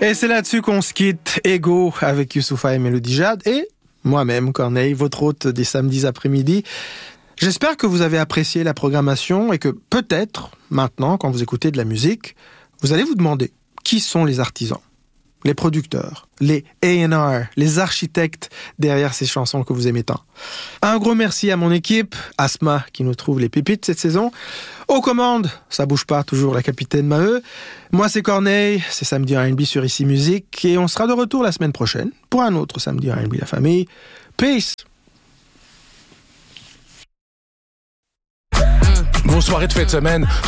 Et c'est là-dessus qu'on se quitte. Ego avec Youssoupha et Mélodie Jade et moi-même, Corneille, votre hôte des samedis après-midi. J'espère que vous avez apprécié la programmation et que peut-être, maintenant, quand vous écoutez de la musique, vous allez vous demander qui sont les artisans, les producteurs, les A&R, les architectes derrière ces chansons que vous aimez tant. Un gros merci à mon équipe, Asma qui nous trouve les pépites cette saison. Aux commandes, ça bouge pas, toujours la capitaine Maheu. Moi c'est Corneille, c'est Samedi R&B sur Ici Musique et on sera de retour la semaine prochaine pour un autre Samedi R&B la famille. Peace! Vos soirées de fin de semaine